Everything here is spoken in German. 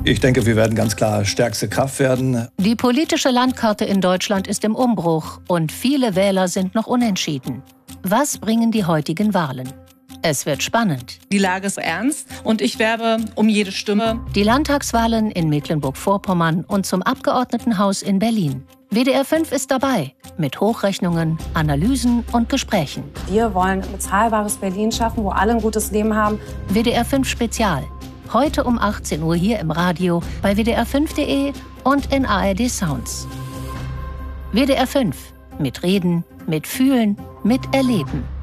Ich denke, wir werden ganz klar stärkste Kraft werden. Die politische Landkarte in Deutschland ist im Umbruch und viele Wähler sind noch unentschieden. Was bringen die heutigen Wahlen? Es wird spannend. Die Lage ist ernst und ich werbe um jede Stimme. Die Landtagswahlen in Mecklenburg-Vorpommern und zum Abgeordnetenhaus in Berlin. WDR 5 ist dabei mit Hochrechnungen, Analysen und Gesprächen. Wir wollen ein bezahlbares Berlin schaffen, wo alle ein gutes Leben haben. WDR 5 Spezial. Heute um 18 Uhr hier im Radio, bei wdr5.de und in ARD Sounds. WDR 5. Mit Reden, mit Fühlen, mit Erleben.